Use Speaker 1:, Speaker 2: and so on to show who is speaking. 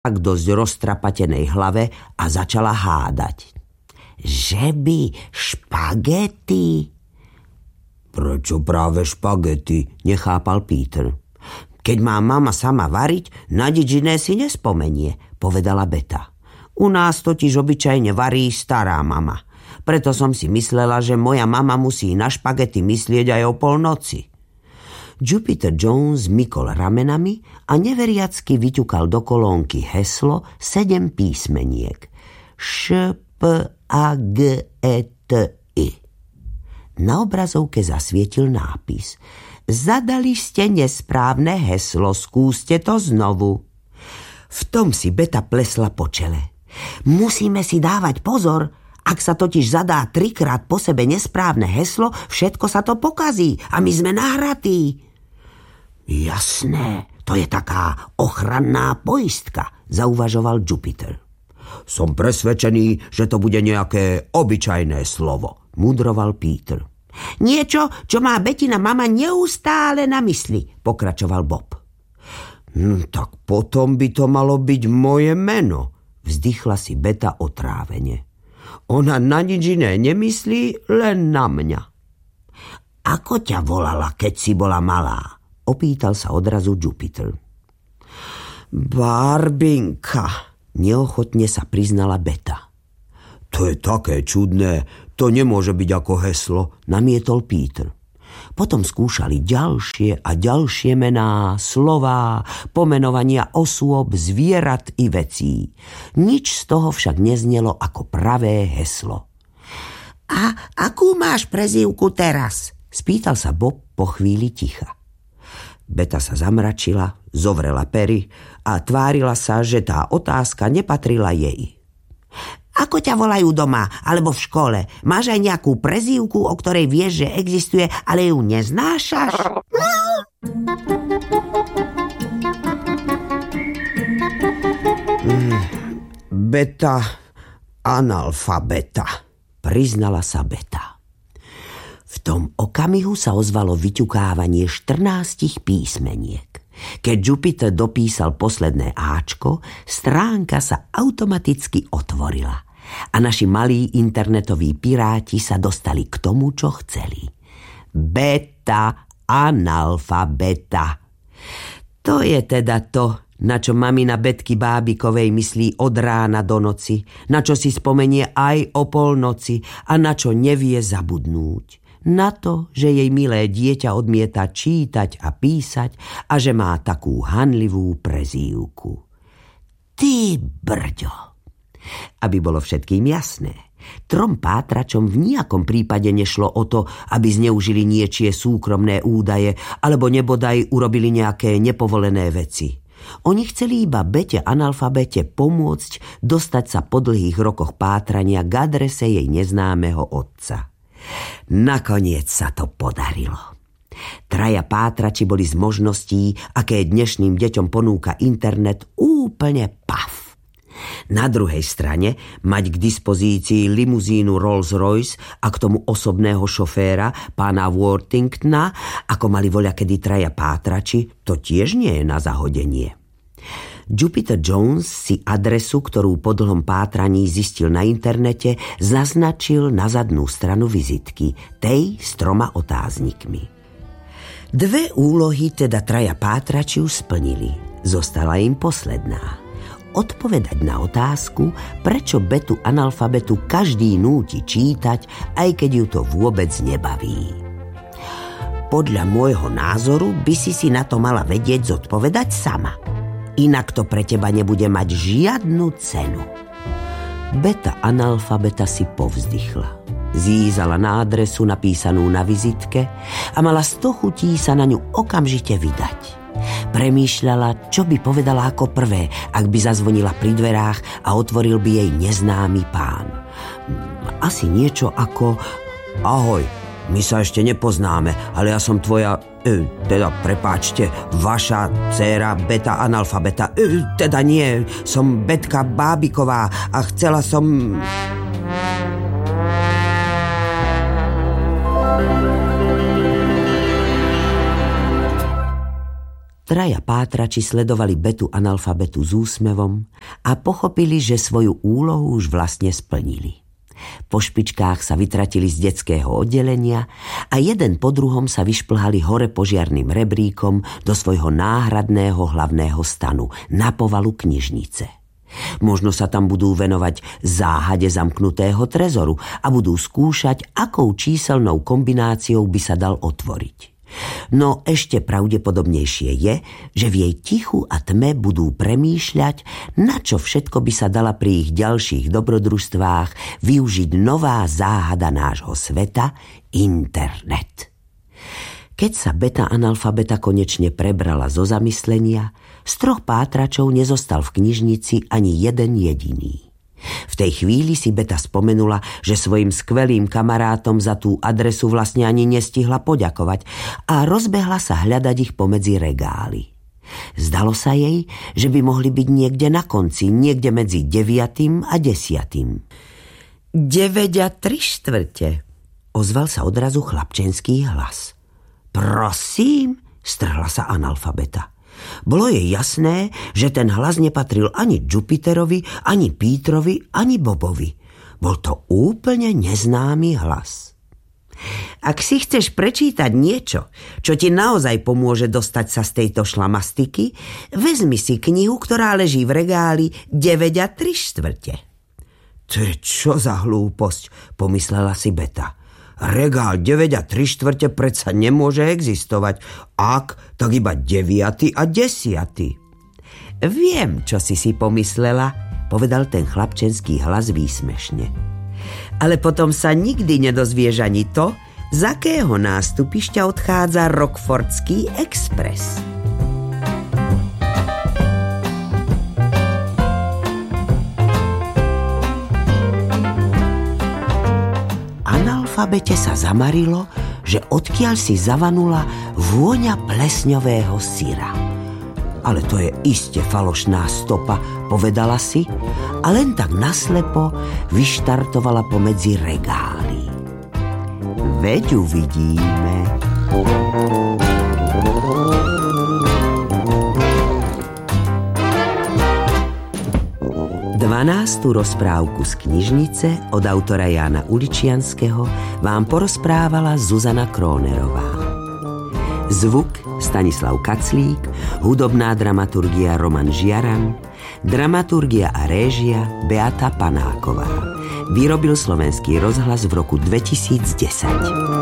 Speaker 1: k dosť roztrapatenej hlave a začala hádať. Že by špagety? Prečo práve špagety? Nechápal Peter. Keď má mama sama variť, na nič iné si nespomenie, povedala Beta. U nás totiž obyčajne varí stará mama. Preto som si myslela, že moja mama musí na špagety myslieť aj o polnoci. Jupiter Jones mykol ramenami a neveriacky vyťukal do kolónky heslo 7 písmeniek. Špagety. Na obrazovke zasvietil nápis. Zadali ste nesprávne heslo, skúste to znovu. V tom si Beta plesla po čele. Musíme si dávať pozor, ak sa totiž zadá 3-krát po sebe nesprávne heslo, všetko sa to pokazí a my sme nahratí. Jasné, to je taká ochranná poistka, zauvažoval Jupiter. Som presvedčený, že to bude nejaké obyčajné slovo, mudroval Peter. Niečo, čo má Betina mama neustále na mysli, pokračoval Bob. Tak potom by to malo byť moje meno, vzdychla si Beta otrávene. Ona na nič iné nemyslí, len na mňa. Ako ťa volala, keď si bola malá? Opýtal sa odrazu Jupiter. Barbinka, neochotne sa priznala Beta. To je také čudné, to nemôže byť ako heslo, namietol Peter. Potom skúšali ďalšie a ďalšie mená, slová, pomenovania osôb, zvierat i vecí. Nič z toho však neznelo ako pravé heslo. A akú máš prezývku teraz? Spýtal sa Bob po chvíli ticha. Beta sa zamračila, zovrela pery a tvárila sa, že tá otázka nepatrila jej. Ako ťa volajú doma alebo v škole? Máš aj nejakú prezývku, o ktorej vieš, že existuje, ale ju neznášaš? Beta analfabeta, priznala sa Beta. V tom okamihu sa ozvalo vyťukávanie 14 písmeniek. Keď Jupiter dopísal posledné áčko, stránka sa automaticky otvorila a naši malí internetoví piráti sa dostali k tomu, čo chceli. Beta analfabeta. To je teda to, na čo mamina Betky Bábikovej myslí od rána do noci, na čo si spomenie aj o polnoci a na čo nevie zabudnúť. Na to, že jej milé dieťa odmieta čítať a písať a že má takú hanlivú prezývku. Ty brďo! Aby bolo všetkým jasné, 3 pátračom v nejakom prípade nešlo o to, aby zneužili niečie súkromné údaje alebo nebodaj urobili nejaké nepovolené veci. Oni chceli iba Bete analfabete pomôcť dostať sa po dlhých rokoch pátrania k adrese jej neznámeho otca. Nakoniec sa to podarilo. 3 pátrači boli z možností, aké dnešným deťom ponúka internet, úplne paf. Na druhej strane mať k dispozícii limuzínu Rolls-Royce a k tomu osobného šoféra, pána Worthingtona, ako mali voľakedy 3 pátrači, to tiež nie je na zahodenie. Jupiter Jones si adresu, ktorú po dlhom pátraní zistil na internete, zaznačil na zadnú stranu vizitky, tej s 3 otáznikmi. 2 úlohy teda 3 pátrači už splnili. Zostala im posledná. Odpovedať na otázku, prečo Betu analfabetu každý núti čítať, aj keď ju to vôbec nebaví. Podľa môjho názoru by si na to mala vedieť zodpovedať sama. Inak to pre teba nebude mať žiadnu cenu. Beta analfabeta si povzdychla. Zízala na adresu napísanú na vizitke a mala 100 chutí sa na ňu okamžite vydať. Premýšľala, čo by povedala ako prvé, ak by zazvonila pri dverách a otvoril by jej neznámy pán. Asi niečo ako: Ahoj, my sa ešte nepoznáme, ale ja som tvoja, prepáčte, vaša dcéra Beta analfabeta. Teda nie, som Betka Bábiková a chcela som... Traja pátrači sledovali Betu analfabetu s úsmevom a pochopili, že svoju úlohu už vlastne splnili. Po špičkách sa vytratili z detského oddelenia a jeden po druhom sa vyšplhali hore požiarnym rebríkom do svojho náhradného hlavného stanu na povalu knižnice. Možno sa tam budú venovať záhade zamknutého trezoru a budú skúšať, akou číselnou kombináciou by sa dal otvoriť. No ešte pravdepodobnejšie je, že v jej tichu a tme budú premýšľať, na čo všetko by sa dala pri ich ďalších dobrodružstvách využiť nová záhada nášho sveta, internet. Keď sa Beta analfabeta konečne prebrala zo zamyslenia, z 3 pátračov nezostal v knižnici ani jeden jediný. V tej chvíli si Beta spomenula, že svojim skvelým kamarátom za tú adresu vlastne ani nestihla poďakovať a rozbehla sa hľadať ich pomedzi regály. Zdalo sa jej, že by mohli byť niekde na konci, niekde medzi 9. a 10. 9 3/4, ozval sa odrazu chlapčenský hlas. Prosím, strhla sa analfabeta. Bolo jej jasné, že ten hlas nepatril ani Jupiterovi, ani Pítrovi, ani Bobovi. Bol to úplne neznámy hlas. Ak si chceš prečítať niečo, čo ti naozaj pomôže dostať sa z tejto šlamastiky, vezmi si knihu, ktorá leží v regáli 9 3/4. To je čo za hlúposť, pomyslela si Beta. Regál 9 3/4 predsa nemôže existovať. Ak, tak iba 9 a 10. Viem, čo si pomyslela, povedal ten chlapčenský hlas výsmešne. Ale potom sa nikdy nedozvieš ani to, z akého nástupišťa odchádza Rockfordský Express. Analfabete sa zamarilo, že odkiaľ si zavanula vôňa plesňového syra. Ale to je iste falošná stopa, povedala si a len tak naslepo vyštartovala pomedzi regály. Veď uvidíme. 12. rozprávku z knižnice od autora Jána Uličianskeho vám porozprávala Zuzana Krónerová. Zvuk Stanislav Kaclík, hudobná dramaturgia Roman Žiaran, dramaturgia a réžia Beata Panáková. Vyrobil Slovenský rozhlas v roku 2010.